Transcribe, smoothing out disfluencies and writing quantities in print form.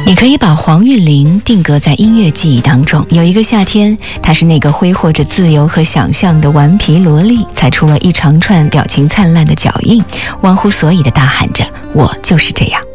你可以把黄韵玲定格在音乐记忆当中。有一个夏天，她是那个挥霍着自由和想象的顽皮萝莉，踩出了一长串表情灿烂的脚印，忘乎所以地大喊着：“我就是这样。”